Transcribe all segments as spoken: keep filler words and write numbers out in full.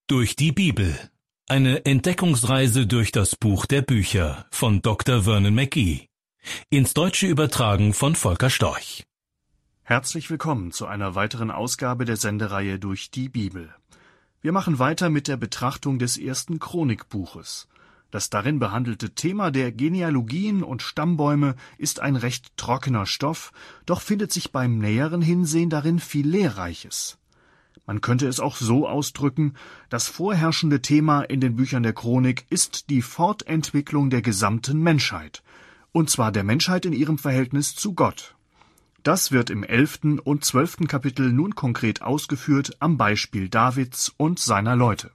Durch die Bibel. Eine Entdeckungsreise durch das Buch der Bücher von Doktor Vernon McGee. Ins Deutsche übertragen von Volker Storch. Herzlich willkommen zu einer weiteren Ausgabe der Sendereihe Durch die Bibel. Wir machen weiter mit der Betrachtung des ersten Chronikbuches. Das darin behandelte Thema der Genealogien und Stammbäume ist ein recht trockener Stoff, doch findet sich beim näheren Hinsehen darin viel Lehrreiches. Man könnte es auch so ausdrücken, das vorherrschende Thema in den Büchern der Chronik ist die Fortentwicklung der gesamten Menschheit, und zwar der Menschheit in ihrem Verhältnis zu Gott. Das wird im elften und zwölften Kapitel nun konkret ausgeführt am Beispiel Davids und seiner Leute.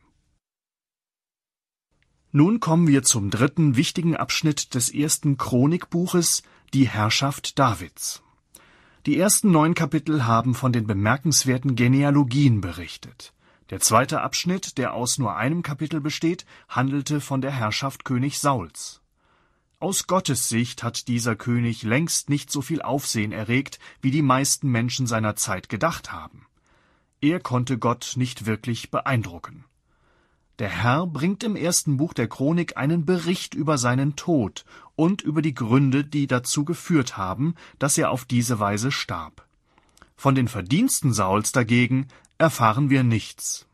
Nun kommen wir zum dritten wichtigen Abschnitt des ersten Chronikbuches, die Herrschaft Davids. Die ersten neun Kapitel haben von den bemerkenswerten Genealogien berichtet. Der zweite Abschnitt, der aus nur einem Kapitel besteht, handelte von der Herrschaft König Sauls. Aus Gottes Sicht hat dieser König längst nicht so viel Aufsehen erregt, wie die meisten Menschen seiner Zeit gedacht haben. Er konnte Gott nicht wirklich beeindrucken. Der Herr bringt im ersten Buch der Chronik einen Bericht über seinen Tod und über die Gründe, die dazu geführt haben, dass er auf diese Weise starb. Von den Verdiensten Sauls dagegen erfahren wir nichts.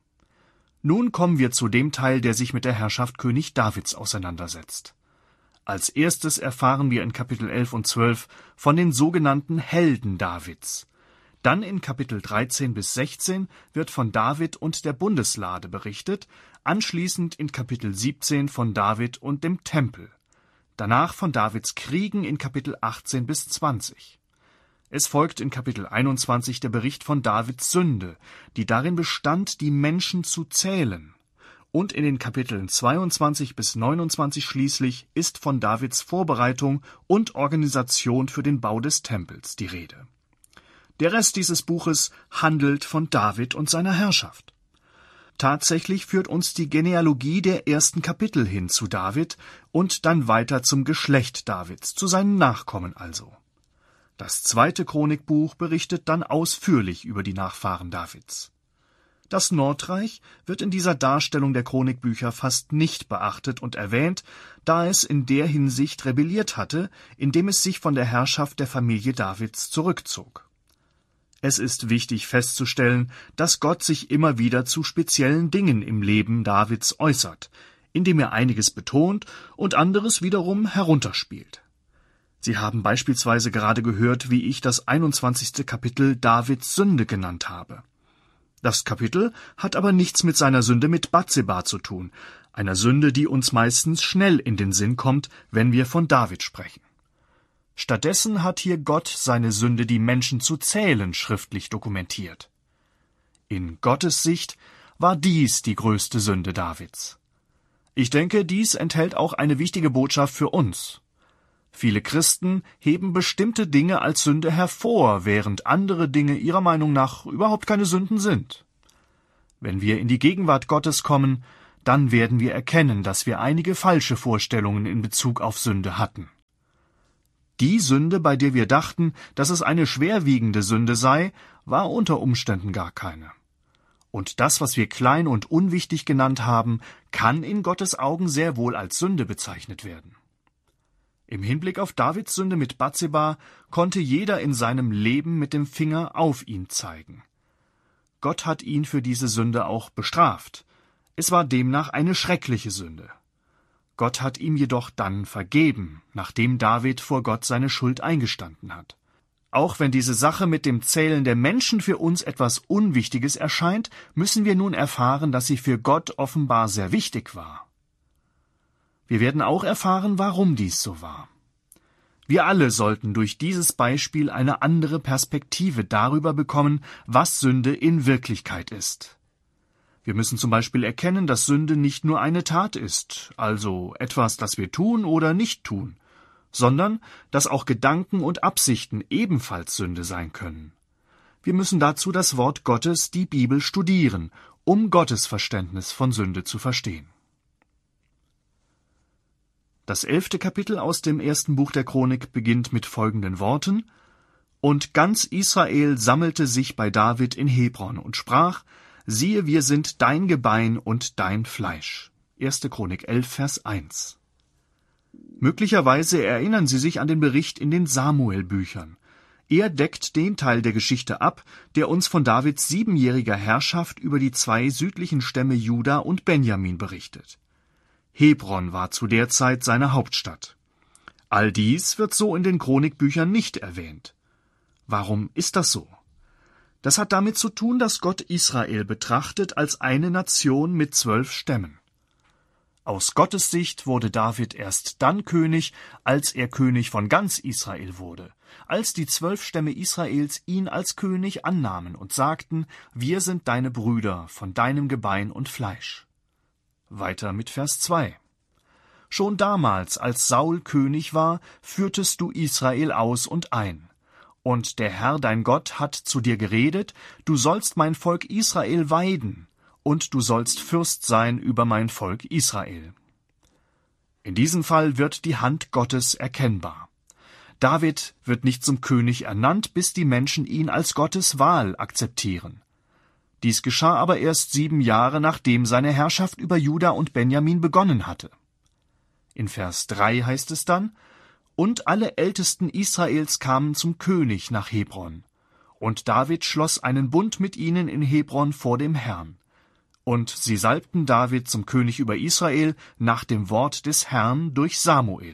Nun kommen wir zu dem Teil, der sich mit der Herrschaft König Davids auseinandersetzt. Als erstes erfahren wir in Kapitel elf und zwölf von den sogenannten Helden Davids. Dann in Kapitel dreizehn bis sechzehn wird von David und der Bundeslade berichtet, anschließend in Kapitel siebzehn von David und dem Tempel. Danach von Davids Kriegen in Kapitel achtzehn bis zwanzig. Es folgt in Kapitel einundzwanzig der Bericht von Davids Sünde, die darin bestand, die Menschen zu zählen. Und in den Kapiteln zweiundzwanzig bis neunundzwanzig schließlich ist von Davids Vorbereitung und Organisation für den Bau des Tempels die Rede. Der Rest dieses Buches handelt von David und seiner Herrschaft. Tatsächlich führt uns die Genealogie der ersten Kapitel hin zu David und dann weiter zum Geschlecht Davids, zu seinen Nachkommen also. Das zweite Chronikbuch berichtet dann ausführlich über die Nachfahren Davids. Das Nordreich wird in dieser Darstellung der Chronikbücher fast nicht beachtet und erwähnt, da es in der Hinsicht rebelliert hatte, indem es sich von der Herrschaft der Familie Davids zurückzog. Es ist wichtig festzustellen, dass Gott sich immer wieder zu speziellen Dingen im Leben Davids äußert, indem er einiges betont und anderes wiederum herunterspielt. Sie haben beispielsweise gerade gehört, wie ich das einundzwanzigste Kapitel Davids Sünde genannt habe. Das Kapitel hat aber nichts mit seiner Sünde mit Batseba zu tun, einer Sünde, die uns meistens schnell in den Sinn kommt, wenn wir von David sprechen. Stattdessen hat hier Gott seine Sünde, die Menschen zu zählen, schriftlich dokumentiert. In Gottes Sicht war dies die größte Sünde Davids. Ich denke, dies enthält auch eine wichtige Botschaft für uns. Viele Christen heben bestimmte Dinge als Sünde hervor, während andere Dinge ihrer Meinung nach überhaupt keine Sünden sind. Wenn wir in die Gegenwart Gottes kommen, dann werden wir erkennen, dass wir einige falsche Vorstellungen in Bezug auf Sünde hatten. Die Sünde, bei der wir dachten, dass es eine schwerwiegende Sünde sei, war unter Umständen gar keine. Und das, was wir klein und unwichtig genannt haben, kann in Gottes Augen sehr wohl als Sünde bezeichnet werden. Im Hinblick auf Davids Sünde mit Batseba konnte jeder in seinem Leben mit dem Finger auf ihn zeigen. Gott hat ihn für diese Sünde auch bestraft. Es war demnach eine schreckliche Sünde. Gott hat ihm jedoch dann vergeben, nachdem David vor Gott seine Schuld eingestanden hat. Auch wenn diese Sache mit dem Zählen der Menschen für uns etwas Unwichtiges erscheint, müssen wir nun erfahren, dass sie für Gott offenbar sehr wichtig war. Wir werden auch erfahren, warum dies so war. Wir alle sollten durch dieses Beispiel eine andere Perspektive darüber bekommen, was Sünde in Wirklichkeit ist. Wir müssen zum Beispiel erkennen, dass Sünde nicht nur eine Tat ist, also etwas, das wir tun oder nicht tun, sondern dass auch Gedanken und Absichten ebenfalls Sünde sein können. Wir müssen dazu das Wort Gottes, die Bibel, studieren, um Gottes Verständnis von Sünde zu verstehen. Das elfte Kapitel aus dem ersten Buch der Chronik beginnt mit folgenden Worten: Und ganz Israel sammelte sich bei David in Hebron und sprach: siehe, wir sind dein Gebein und dein Fleisch. erste Chronik elf, Vers eins. Möglicherweise erinnern Sie sich an den Bericht in den Samuel-Büchern. Er deckt den Teil der Geschichte ab, der uns von Davids siebenjähriger Herrschaft über die zwei südlichen Stämme Juda und Benjamin berichtet. Hebron war zu der Zeit seine Hauptstadt. All dies wird so in den Chronikbüchern nicht erwähnt. Warum ist das so? Das hat damit zu tun, dass Gott Israel betrachtet als eine Nation mit zwölf Stämmen. Aus Gottes Sicht wurde David erst dann König, als er König von ganz Israel wurde, als die zwölf Stämme Israels ihn als König annahmen und sagten, wir sind deine Brüder, von deinem Gebein und Fleisch. Weiter mit Vers zwei. Schon damals, als Saul König war, führtest du Israel aus und ein. Und der Herr dein Gott hat zu dir geredet, du sollst mein Volk Israel weiden, und du sollst Fürst sein über mein Volk Israel. In diesem Fall wird die Hand Gottes erkennbar. David wird nicht zum König ernannt, bis die Menschen ihn als Gottes Wahl akzeptieren. Dies geschah aber erst sieben Jahre, nachdem seine Herrschaft über Juda und Benjamin begonnen hatte. In Vers drei heißt es dann, und alle Ältesten Israels kamen zum König nach Hebron. Und David schloss einen Bund mit ihnen in Hebron vor dem Herrn. Und sie salbten David zum König über Israel nach dem Wort des Herrn durch Samuel.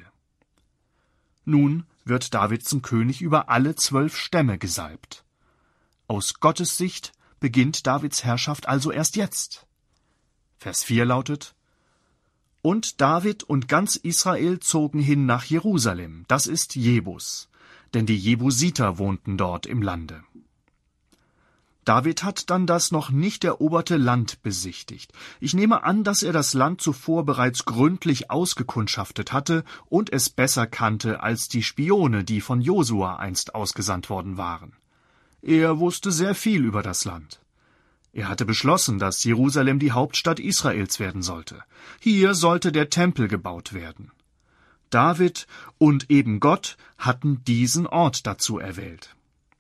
Nun wird David zum König über alle zwölf Stämme gesalbt. Aus Gottes Sicht beginnt Davids Herrschaft also erst jetzt. Vers vier lautet, und David und ganz Israel zogen hin nach Jerusalem, das ist Jebus, denn die Jebusiter wohnten dort im Lande. David hat dann das noch nicht eroberte Land besichtigt. Ich nehme an, dass er das Land zuvor bereits gründlich ausgekundschaftet hatte und es besser kannte als die Spione, die von Josua einst ausgesandt worden waren. Er wusste sehr viel über das Land. Er hatte beschlossen, dass Jerusalem die Hauptstadt Israels werden sollte. Hier sollte der Tempel gebaut werden. David und eben Gott hatten diesen Ort dazu erwählt.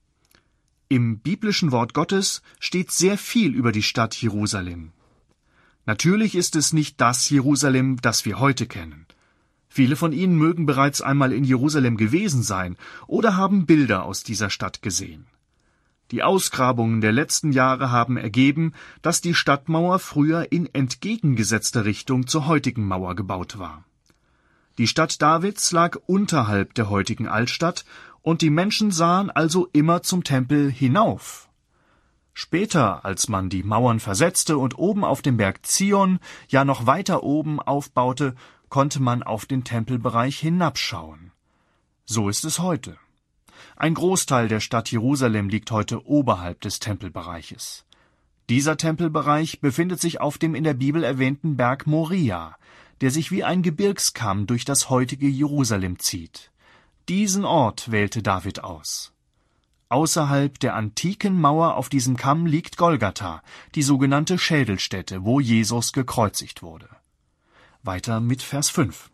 Im biblischen Wort Gottes steht sehr viel über die Stadt Jerusalem. Natürlich ist es nicht das Jerusalem, das wir heute kennen. Viele von Ihnen mögen bereits einmal in Jerusalem gewesen sein oder haben Bilder aus dieser Stadt gesehen. Die Ausgrabungen der letzten Jahre haben ergeben, dass die Stadtmauer früher in entgegengesetzter Richtung zur heutigen Mauer gebaut war. Die Stadt Davids lag unterhalb der heutigen Altstadt, und die Menschen sahen also immer zum Tempel hinauf. Später, als man die Mauern versetzte und oben auf dem Berg Zion, ja noch weiter oben aufbaute, konnte man auf den Tempelbereich hinabschauen. So ist es heute. Ein Großteil der Stadt Jerusalem liegt heute oberhalb des Tempelbereiches. Dieser Tempelbereich befindet sich auf dem in der Bibel erwähnten Berg Moria, der sich wie ein Gebirgskamm durch das heutige Jerusalem zieht. Diesen Ort wählte David aus. Außerhalb der antiken Mauer auf diesem Kamm liegt Golgatha, die sogenannte Schädelstätte, wo Jesus gekreuzigt wurde. Weiter mit Vers fünf.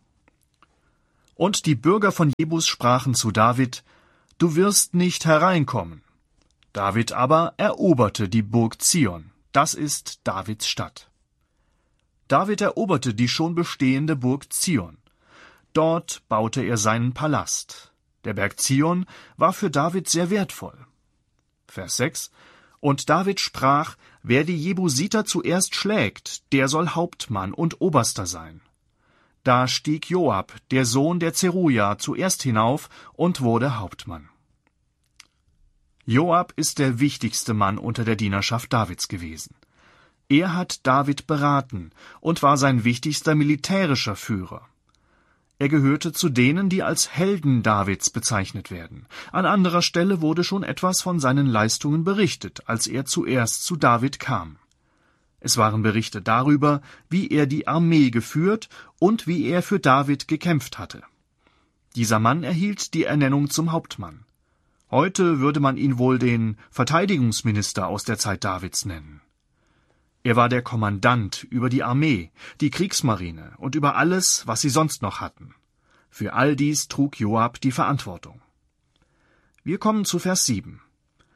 Und die Bürger von Jebus sprachen zu David, du wirst nicht hereinkommen. David aber eroberte die Burg Zion, das ist Davids Stadt. David eroberte die schon bestehende Burg Zion. Dort baute er seinen Palast. Der Berg Zion war für David sehr wertvoll. Vers sechs. Und David sprach, wer die Jebusiter zuerst schlägt, der soll Hauptmann und Oberster sein. Da stieg Joab, der Sohn der Zeruja, zuerst hinauf und wurde Hauptmann. Joab ist der wichtigste Mann unter der Dienerschaft Davids gewesen. Er hat David beraten und war sein wichtigster militärischer Führer. Er gehörte zu denen, die als Helden Davids bezeichnet werden. An anderer Stelle wurde schon etwas von seinen Leistungen berichtet, als er zuerst zu David kam. Es waren Berichte darüber, wie er die Armee geführt und wie er für David gekämpft hatte. Dieser Mann erhielt die Ernennung zum Hauptmann. Heute würde man ihn wohl den Verteidigungsminister aus der Zeit Davids nennen. Er war der Kommandant über die Armee, die Kriegsmarine und über alles, was sie sonst noch hatten. Für all dies trug Joab die Verantwortung. Wir kommen zu Vers sieben.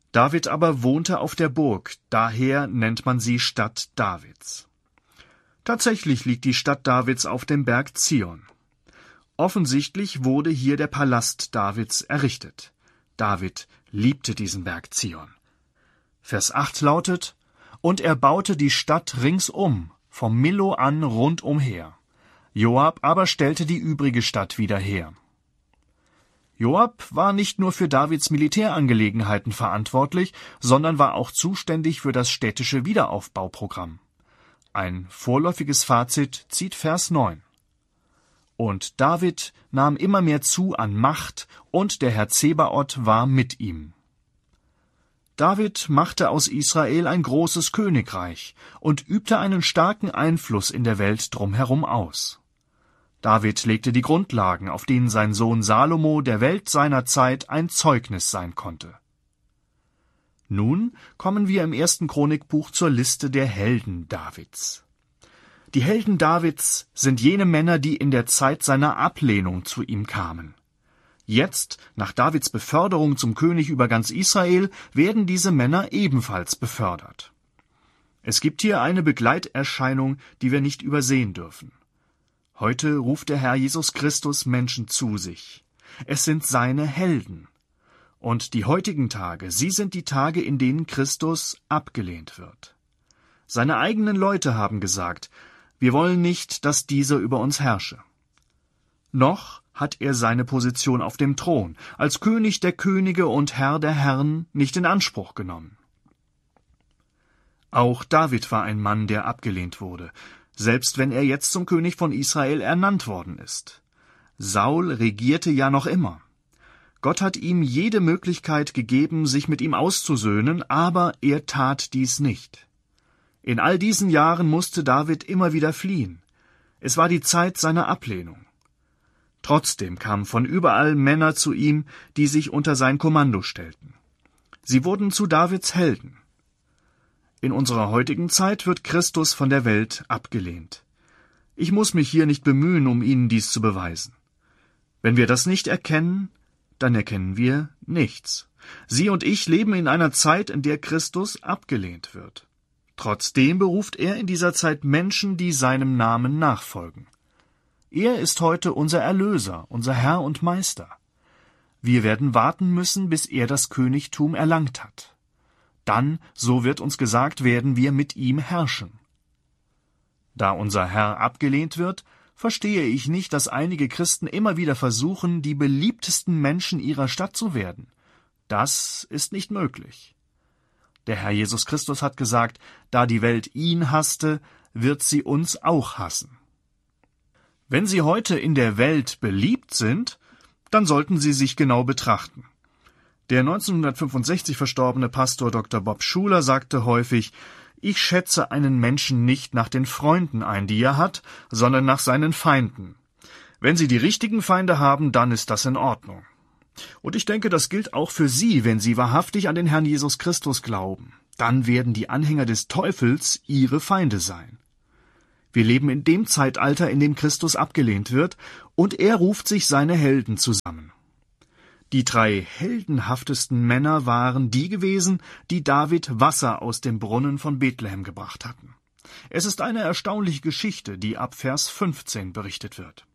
David aber wohnte auf der Burg, daher nennt man sie Stadt Davids. Tatsächlich liegt die Stadt Davids auf dem Berg Zion. Offensichtlich wurde hier der Palast Davids errichtet. David liebte diesen Berg Zion. Vers acht lautet: Und er baute die Stadt ringsum, vom Millo an rundumher. Joab aber stellte die übrige Stadt wieder her. Joab war nicht nur für Davids Militärangelegenheiten verantwortlich, sondern war auch zuständig für das städtische Wiederaufbauprogramm. Ein vorläufiges Fazit zieht Vers neun. Und David nahm immer mehr zu an Macht, und der Herr Zebaoth war mit ihm. David machte aus Israel ein großes Königreich und übte einen starken Einfluss in der Welt drumherum aus. David legte die Grundlagen, auf denen sein Sohn Salomo der Welt seiner Zeit ein Zeugnis sein konnte. Nun kommen wir im ersten Chronikbuch zur Liste der Helden Davids. Die Helden Davids sind jene Männer, die in der Zeit seiner Ablehnung zu ihm kamen. Jetzt, nach Davids Beförderung zum König über ganz Israel, werden diese Männer ebenfalls befördert. Es gibt hier eine Begleiterscheinung, die wir nicht übersehen dürfen. Heute ruft der Herr Jesus Christus Menschen zu sich. Es sind seine Helden. Und die heutigen Tage, sie sind die Tage, in denen Christus abgelehnt wird. Seine eigenen Leute haben gesagt: Wir wollen nicht, dass dieser über uns herrsche. Noch hat er seine Position auf dem Thron, als König der Könige und Herr der Herren, nicht in Anspruch genommen. Auch David war ein Mann, der abgelehnt wurde, selbst wenn er jetzt zum König von Israel ernannt worden ist. Saul regierte ja noch immer. Gott hat ihm jede Möglichkeit gegeben, sich mit ihm auszusöhnen, aber er tat dies nicht. In all diesen Jahren musste David immer wieder fliehen. Es war die Zeit seiner Ablehnung. Trotzdem kamen von überall Männer zu ihm, die sich unter sein Kommando stellten. Sie wurden zu Davids Helden. In unserer heutigen Zeit wird Christus von der Welt abgelehnt. Ich muss mich hier nicht bemühen, um Ihnen dies zu beweisen. Wenn wir das nicht erkennen, dann erkennen wir nichts. Sie und ich leben in einer Zeit, in der Christus abgelehnt wird. Trotzdem beruft er in dieser Zeit Menschen, die seinem Namen nachfolgen. Er ist heute unser Erlöser, unser Herr und Meister. Wir werden warten müssen, bis er das Königtum erlangt hat. Dann, so wird uns gesagt, werden wir mit ihm herrschen. Da unser Herr abgelehnt wird, verstehe ich nicht, dass einige Christen immer wieder versuchen, die beliebtesten Menschen ihrer Stadt zu werden. Das ist nicht möglich. Der Herr Jesus Christus hat gesagt, da die Welt ihn hasste, wird sie uns auch hassen. Wenn Sie heute in der Welt beliebt sind, dann sollten Sie sich genau betrachten. Der neunzehnhundertfünfundsechzig verstorbene Pastor Doktor Bob Schuler sagte häufig: Ich schätze einen Menschen nicht nach den Freunden ein, die er hat, sondern nach seinen Feinden. Wenn Sie die richtigen Feinde haben, dann ist das in Ordnung. Und ich denke, das gilt auch für Sie, wenn Sie wahrhaftig an den Herrn Jesus Christus glauben. Dann werden die Anhänger des Teufels Ihre Feinde sein. Wir leben in dem Zeitalter, in dem Christus abgelehnt wird, und er ruft sich seine Helden zusammen. Die drei heldenhaftesten Männer waren die gewesen, die David Wasser aus dem Brunnen von Bethlehem gebracht hatten. Es ist eine erstaunliche Geschichte, die ab Vers fünfzehn berichtet wird.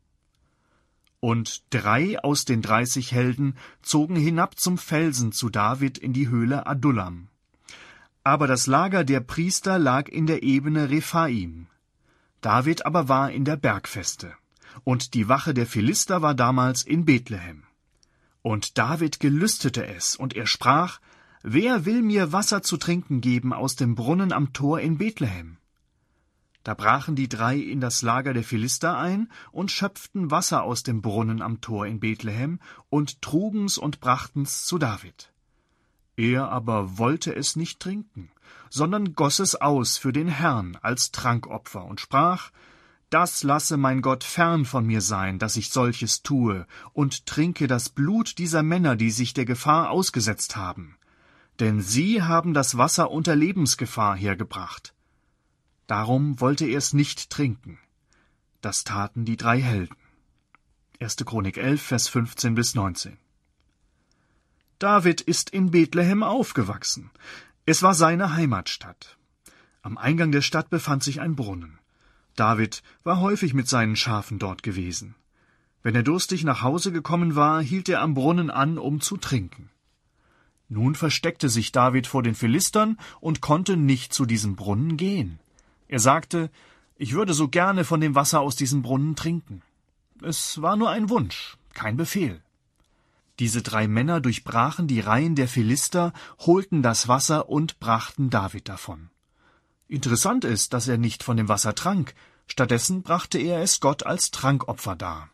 Und drei aus den dreißig Helden zogen hinab zum Felsen zu David in die Höhle Adullam. Aber das Lager der Priester lag in der Ebene Rephaim. David aber war in der Bergfeste, und die Wache der Philister war damals in Bethlehem. Und David gelüstete es, und er sprach: Wer will mir Wasser zu trinken geben aus dem Brunnen am Tor in Bethlehem? Da brachen die drei in das Lager der Philister ein und schöpften Wasser aus dem Brunnen am Tor in Bethlehem und trugen's und brachten's zu David. Er aber wollte es nicht trinken, sondern goss es aus für den Herrn als Trankopfer und sprach: Das lasse mein Gott fern von mir sein, dass ich solches tue und trinke das Blut dieser Männer, die sich der Gefahr ausgesetzt haben. Denn sie haben das Wasser unter Lebensgefahr hergebracht. Darum wollte er es nicht trinken. Das taten die drei Helden. erste Chronik elf, Vers fünfzehn bis neunzehn. David ist in Bethlehem aufgewachsen. Es war seine Heimatstadt. Am Eingang der Stadt befand sich ein Brunnen. David war häufig mit seinen Schafen dort gewesen. Wenn er durstig nach Hause gekommen war, hielt er am Brunnen an, um zu trinken. Nun versteckte sich David vor den Philistern und konnte nicht zu diesem Brunnen gehen. Er sagte, ich würde so gerne von dem Wasser aus diesem Brunnen trinken. Es war nur ein Wunsch, kein Befehl. Diese drei Männer durchbrachen die Reihen der Philister, holten das Wasser und brachten David davon. Interessant ist, dass er nicht von dem Wasser trank, stattdessen brachte er es Gott als Trankopfer dar.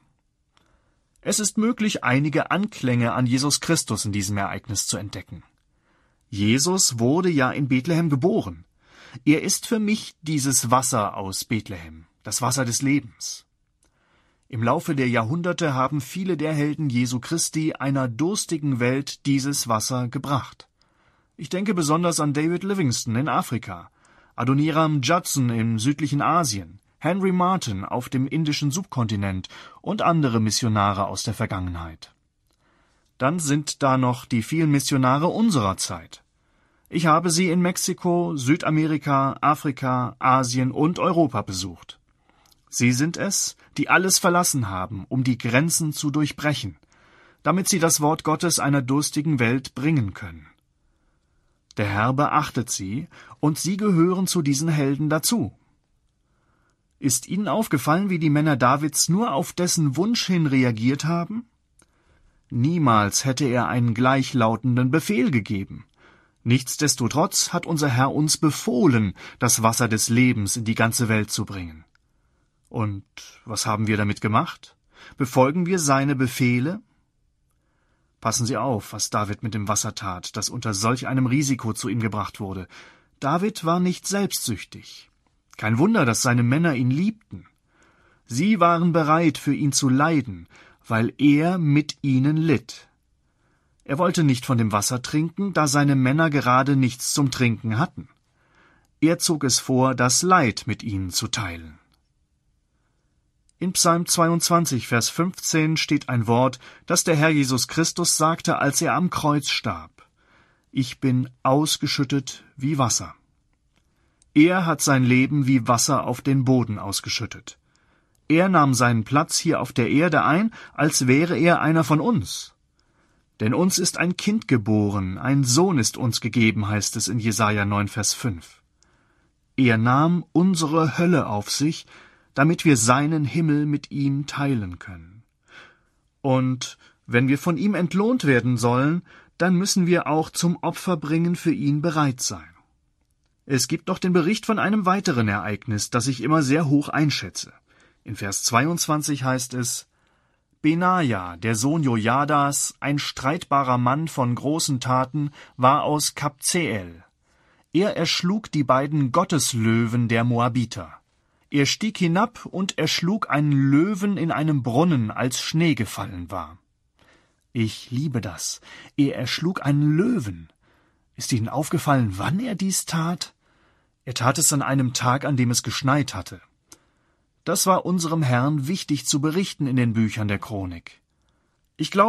Es ist möglich, einige Anklänge an Jesus Christus in diesem Ereignis zu entdecken. Jesus wurde ja in Bethlehem geboren. Er ist für mich dieses Wasser aus Bethlehem, das Wasser des Lebens. Im Laufe der Jahrhunderte haben viele der Helden Jesu Christi einer durstigen Welt dieses Wasser gebracht. Ich denke besonders an David Livingstone in Afrika, Adoniram Judson im südlichen Asien, Henry Martyn auf dem indischen Subkontinent und andere Missionare aus der Vergangenheit. Dann sind da noch die vielen Missionare unserer Zeit. Ich habe sie in Mexiko, Südamerika, Afrika, Asien und Europa besucht. Sie sind es, die alles verlassen haben, um die Grenzen zu durchbrechen, damit sie das Wort Gottes einer durstigen Welt bringen können. Der Herr beachtet sie, und sie gehören zu diesen Helden dazu. Ist Ihnen aufgefallen, wie die Männer Davids nur auf dessen Wunsch hin reagiert haben? Niemals hätte er einen gleichlautenden Befehl gegeben. Nichtsdestotrotz hat unser Herr uns befohlen, das Wasser des Lebens in die ganze Welt zu bringen. Und was haben wir damit gemacht? Befolgen wir seine Befehle? Passen Sie auf, was David mit dem Wasser tat, das unter solch einem Risiko zu ihm gebracht wurde. David war nicht selbstsüchtig. Kein Wunder, dass seine Männer ihn liebten. Sie waren bereit, für ihn zu leiden, weil er mit ihnen litt. Er wollte nicht von dem Wasser trinken, da seine Männer gerade nichts zum Trinken hatten. Er zog es vor, das Leid mit ihnen zu teilen. In Psalm zweiundzwanzig, Vers fünfzehn steht ein Wort, das der Herr Jesus Christus sagte, als er am Kreuz starb. Ich bin ausgeschüttet wie Wasser. Er hat sein Leben wie Wasser auf den Boden ausgeschüttet. Er nahm seinen Platz hier auf der Erde ein, als wäre er einer von uns. Denn uns ist ein Kind geboren, ein Sohn ist uns gegeben, heißt es in Jesaja neun, Vers fünf. Er nahm unsere Hölle auf sich, damit wir seinen Himmel mit ihm teilen können. Und wenn wir von ihm entlohnt werden sollen, dann müssen wir auch zum Opferbringen für ihn bereit sein. Es gibt noch den Bericht von einem weiteren Ereignis, das ich immer sehr hoch einschätze. In Vers zweiundzwanzig heißt es, Benaja, der Sohn Jojadas, ein streitbarer Mann von großen Taten, war aus Kabzeel. Er erschlug die beiden Gotteslöwen der Moabiter. Er stieg hinab und erschlug einen Löwen in einem Brunnen, als Schnee gefallen war. Ich liebe das. Er erschlug einen Löwen. Ist Ihnen aufgefallen, wann er dies tat? Er tat es an einem Tag, an dem es geschneit hatte. Das war unserem Herrn wichtig zu berichten in den Büchern der Chronik. Ich glaube,